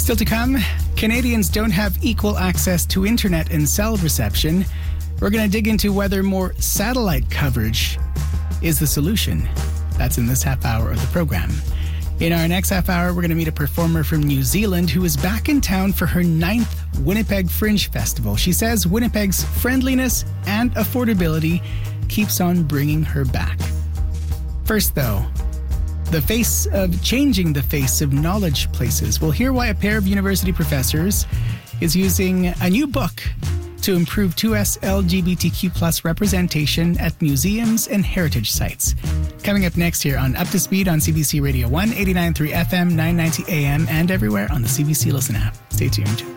Still to come, Canadians don't have equal access to internet and cell reception. We're going to dig into whether more satellite coverage is the solution. That's in this half hour of the program. In our next half hour, we're going to meet a performer from New Zealand who is back in town for her 9th Winnipeg Fringe Festival. She says Winnipeg's friendliness and affordability keeps on bringing her back. First, though, changing the face of knowledge places. We'll hear why a pair of university professors is using a new book to improve 2S LGBTQ+ representation at museums and heritage sites. Coming up next here on Up to Speed on CBC Radio 1, 89.3 FM, 990 AM, and everywhere on the CBC Listen app. Stay tuned.